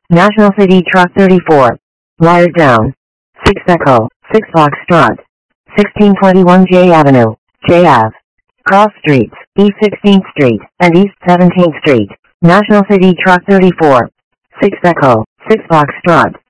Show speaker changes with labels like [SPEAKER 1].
[SPEAKER 1] National City Truck 34. Wired down. 6 Echo, 6 Foxtrot. 1621 J Avenue, J Ave. Cross Streets, East 16th Street, and East 17th Street. National City Truck 34. 6 Echo, 6 Foxtrot.